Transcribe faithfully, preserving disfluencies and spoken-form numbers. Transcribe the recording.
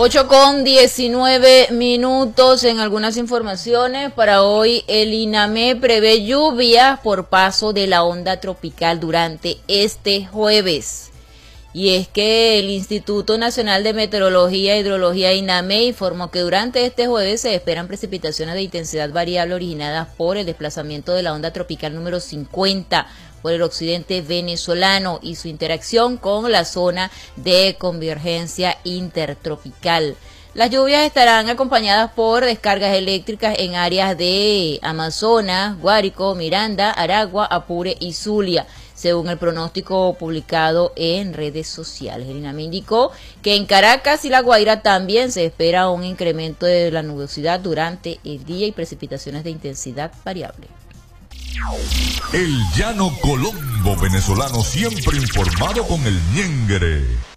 ocho con diecinueve minutos. En algunas informaciones para hoy, el INAME prevé lluvias por paso de la onda tropical durante este jueves. Y es que el Instituto Nacional de Meteorología e Hidrología INAME informó que durante este jueves se esperan precipitaciones de intensidad variable originadas por el desplazamiento de la onda tropical número cincuenta por el occidente venezolano y su interacción con la zona de convergencia intertropical. Las lluvias estarán acompañadas por descargas eléctricas en áreas de Amazonas, Guárico, Miranda, Aragua, Apure y Zulia, según el pronóstico publicado en redes sociales. El INAME indicó que en Caracas y La Guaira también se espera un incremento de la nubosidad durante el día y precipitaciones de intensidad variable. El llano colombo venezolano, siempre informado con el ñengre.